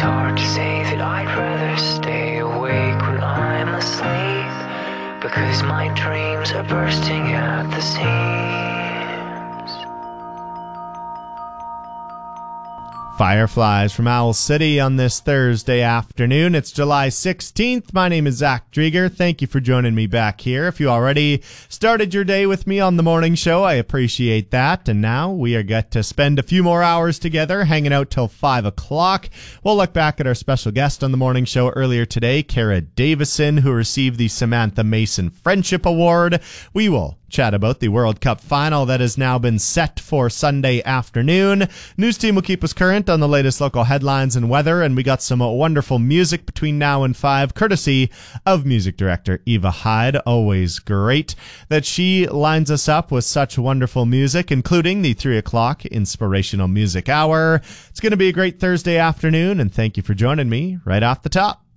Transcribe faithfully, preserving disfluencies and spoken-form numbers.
hard to say that I'd rather stay awake when I'm asleep, because my dreams are bursting at the seams. Fireflies from Owl City on this Thursday afternoon. It's July sixteenth. My name is Zach Drieger. Thank you for joining me back here. If you already started your day with me on the morning show, I appreciate that. And now we are get to spend a few more hours together, hanging out till five o'clock. We'll look back at our special guest on the morning show earlier today, Kara Davison, who received the Samantha Mason Friendship Award. We will chat about the World Cup final that has now been set for Sunday afternoon. News team will keep us current on the latest local headlines and weather, and we got some wonderful music between now and five, courtesy of music director Eva Hyde. Always great that she lines us up with such wonderful music, including the three o'clock Inspirational Music Hour. It's going to be a great Thursday afternoon, and thank you for joining me right off the top.